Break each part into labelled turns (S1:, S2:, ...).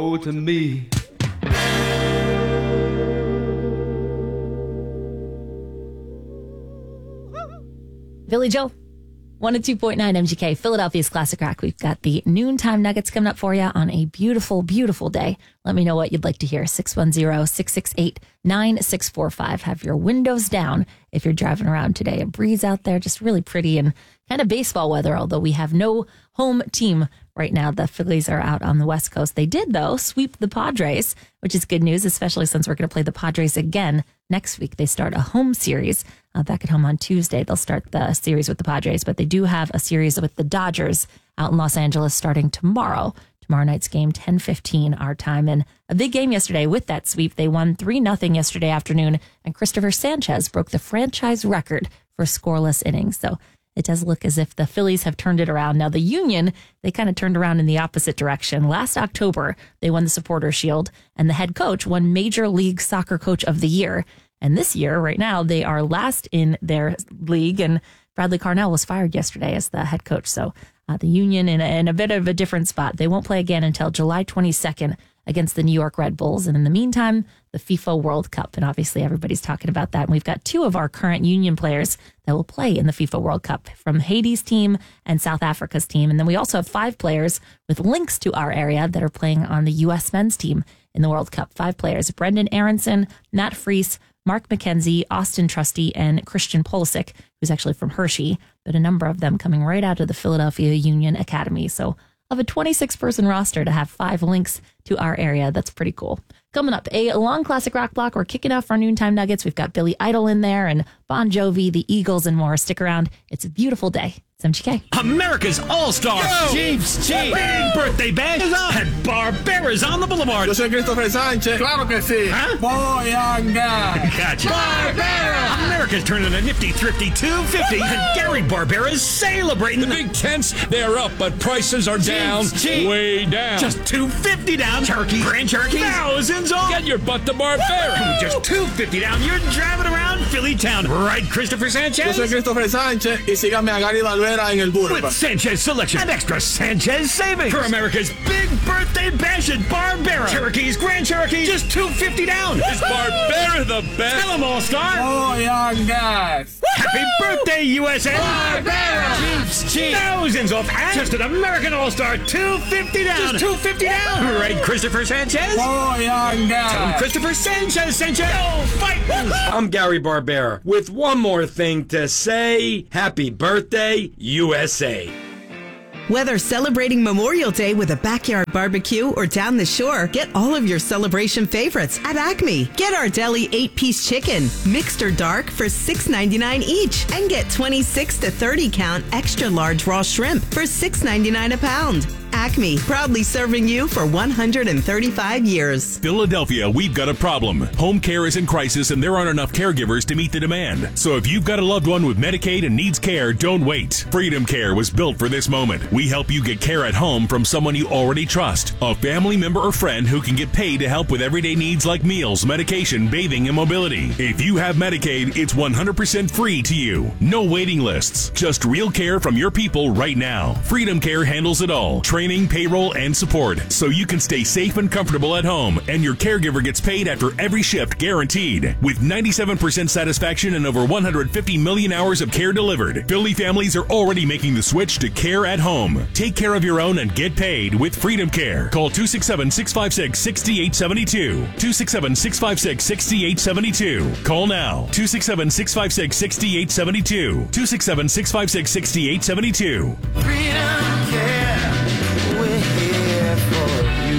S1: go to me.
S2: Billy Joel, 102.9 MGK, Philadelphia's Classic Rock. We've got the noontime nuggets coming up for you on a beautiful, beautiful day. Let me know what you'd like to hear. 610-668-9645. Have your windows down if you're driving around today. A breeze out there, just really pretty and kind of baseball weather, although we have no home team right now. The Phillies are out on the West Coast. They did, though, sweep the Padres, which is good news, especially since we're going to play the Padres again next week. They start a home series back at home on Tuesday. They'll start the series with the Padres, but they do have a series with the Dodgers out in Los Angeles starting tomorrow. Tomorrow night's game, 10:15 our time. And a big game yesterday with that sweep. They won 3-0 yesterday afternoon, and Christopher Sanchez broke the franchise record for scoreless innings. So it does look as if the Phillies have turned it around. Now, the Union, they kind of turned around in the opposite direction. Last October, they won the Supporters' Shield, and the head coach won Major League Soccer Coach of the Year. And this year, right now, they are last in their league, and Bradley Carnell was fired yesterday as the head coach. So the Union in a bit of a different spot. They won't play again until July 22nd against the New York Red Bulls. And in the meantime, the FIFA World Cup. And obviously everybody's talking about that. And we've got two of our current Union players that will play in the FIFA World Cup from Haiti's team and South Africa's team. And then we also have 5 players with links to our area that are playing on the U.S. men's team in the World Cup. 5 players: Brendan Aronson, Matt Freese, Mark McKenzie, Austin Trusty, and Christian Pulisic, who's actually from Hershey, but a number of them coming right out of the Philadelphia Union Academy. So of a 26-person roster to have 5 links to our area, that's pretty cool. Coming up, a long classic rock block. We're kicking off our noontime nuggets. We've got Billy Idol in there and Bon Jovi, the Eagles, and more. Stick around. It's a beautiful day. It's MGK.
S3: America's All-Star James G. Big birthday bash is on at Barbera's on the Boulevard.
S4: Yo soy Christopher Sanchez. Claro que sí.
S3: Huh?
S4: Boyanga.
S3: Gotcha.
S4: Barbera.
S3: America's turning a nifty, thrifty 250, and Gary Barbera's celebrating.
S5: The big tents, they're up, but prices are down.
S3: G.
S5: Way down.
S3: Just $250 down. Turkey, Grand Cherokee, thousands off.
S5: Get your butt to Barbera.
S3: Just $250 down. You're driving around Philly town, right, Christopher
S4: Yo
S3: Sanchez?
S4: soy Christopher Sanchez y síganme a Gary Barbera en el Boulevard.
S3: With Sanchez Selection and extra Sanchez savings for America's big birthday bash at Barbera. Cherokees, Grand Cherokee, just $250 down.
S5: Is Barbera the best?
S3: Tell them, All-Star.
S4: Boyangas.
S3: Happy birthday, USA.
S4: Barbera.
S3: Jeeps, cheap. Thousands off and just an American All-Star, $250 down. Just $250 down. Right, Christopher Sanchez? Tell him
S4: Boyangas.
S3: Christopher Sanchez sent you. Go fight.
S6: I'm Gary Barbera with one more thing to say. Happy birthday, USA.
S7: Whether celebrating Memorial Day with a backyard barbecue or down the shore, get all of your celebration favorites at Acme. Get our deli 8-piece chicken, mixed or dark, for $6.99 each. And get 26 to 30 count extra large raw shrimp for $6.99 a pound. Acme, proudly serving you for 135 years.
S8: Philadelphia, we've got a problem. Home care is in crisis and there aren't enough caregivers to meet the demand. So if you've got a loved one with Medicaid and needs care, don't wait. Freedom Care was built for this moment. We help you get care at home from someone you already trust. A family member or friend who can get paid to help with everyday needs like meals, medication, bathing, and mobility. If you have Medicaid, it's 100% free to you. No waiting lists. Just real care from your people right now. Freedom Care handles it all. Training, payroll, and support, so you can stay safe and comfortable at home, and your caregiver gets paid after every shift, guaranteed. With 97% satisfaction and over 150 million hours of care delivered, Philly families are already making the switch to care at home. Take care of your own and get paid with Freedom Care. Call 267-656-6872. 267-656-6872. Call now. 267-656-6872. 267-656-6872.
S1: Freedom Care, we're here for you.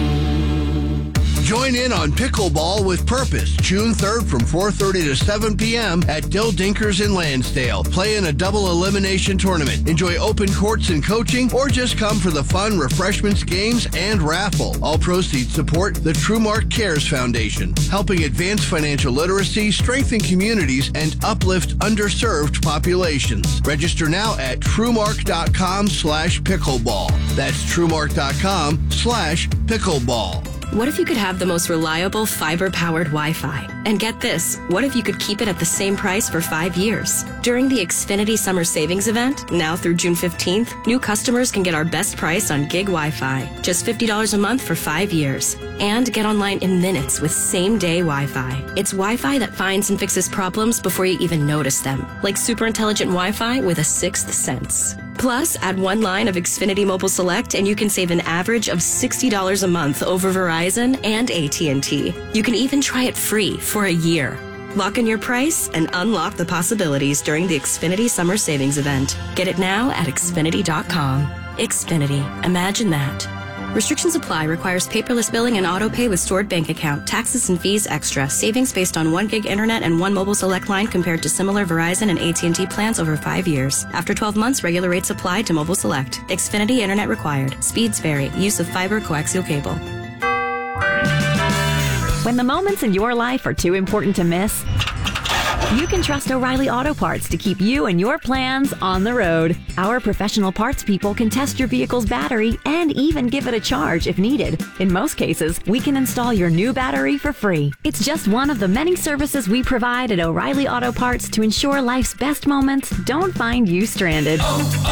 S9: Join in on Pickleball with Purpose, June 3rd from 4:30 to 7 p.m. at Dill Dinkers in Lansdale. Play in a double elimination tournament. Enjoy open courts and coaching, or just come for the fun, refreshments, games, and raffle. All proceeds support the TrueMark Cares Foundation, helping advance financial literacy, strengthen communities, and uplift underserved populations. Register now at TrueMark.com/pickleball. That's TrueMark.com/pickleball.
S10: What if you could have the most reliable fiber-powered Wi-Fi? And get this, what if you could keep it at the same price for 5 years? During the Xfinity Summer Savings Event, now through June 15th, new customers can get our best price on gig Wi-Fi, just $50 a month for 5 years. And get online in minutes with same-day Wi-Fi. It's Wi-Fi that finds and fixes problems before you even notice them, like super intelligent Wi-Fi with a sixth sense. Plus, add one line of Xfinity Mobile Select and you can save an average of $60 a month over Verizon and AT&T. You can even try it free for a year. Lock in your price and unlock the possibilities during the Xfinity Summer Savings Event. Get it now at Xfinity.com. Xfinity. Imagine that. Restrictions apply. Requires paperless billing and auto pay with stored bank account. Taxes and fees extra. Savings based on 1 gig internet and 1 mobile select line compared to similar Verizon and AT&T plans over 5 years. After 12 months, regular rates apply to mobile select. Xfinity internet required. Speeds vary. Use of fiber coaxial cable.
S11: When the moments in your life are too important to miss, you can trust O'Reilly Auto Parts to keep you and your plans on the road. Our professional parts people can test your vehicle's battery and even give it a charge if needed. In most cases, we can install your new battery for free. It's just one of the many services we provide at O'Reilly Auto Parts to ensure life's best moments don't find you stranded.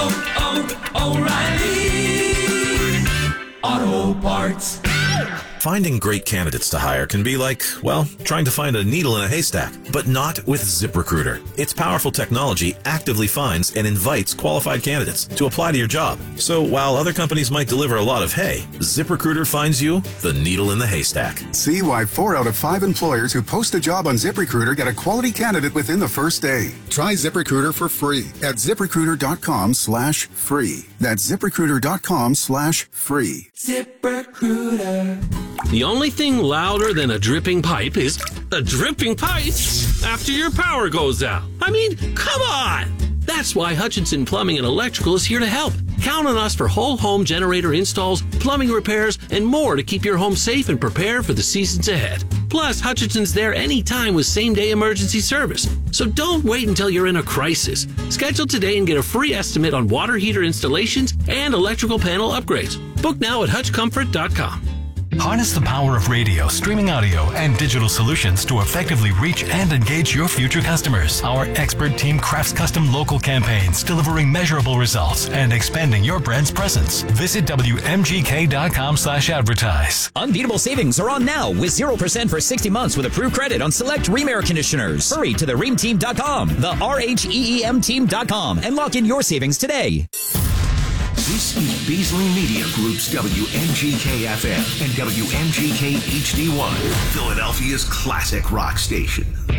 S12: O'Reilly Auto Parts.
S13: Finding great candidates to hire can be like, well, trying to find a needle in a haystack, but not with ZipRecruiter. Its powerful technology actively finds and invites qualified candidates to apply to your job. So while other companies might deliver a lot of hay, ZipRecruiter finds you the needle in the haystack.
S14: See why 4 out of 5 employers who post a job on ZipRecruiter get a quality candidate within the first day. Try ZipRecruiter for free at ZipRecruiter.com/free. That's ZipRecruiter.com/free.
S12: ZipRecruiter.
S15: The only thing louder than a dripping pipe is a dripping pipe after your power goes out. I mean, come on! That's why Hutchinson Plumbing and Electrical is here to help. Count on us for whole home generator installs, plumbing repairs, and more to keep your home safe and prepared for the seasons ahead. Plus, Hutchinson's there anytime with same-day emergency service. So don't wait until you're in a crisis. Schedule today and get a free estimate on water heater installations and electrical panel upgrades. Book now at hutchcomfort.com.
S16: Harness the power of radio, streaming audio, and digital solutions to effectively reach and engage your future customers. Our expert team crafts custom local campaigns, delivering measurable results and expanding your brand's presence. Visit WMGK.com/advertise.
S17: Unbeatable savings are on now with 0% for 60 months with approved credit on select Rheem air conditioners. Hurry to the RheemTeam.com, the RHEEM team.com, and lock in your savings today.
S18: This is Beasley Media Group's WMGK-FM and WMGK HD1, Philadelphia's classic rock station.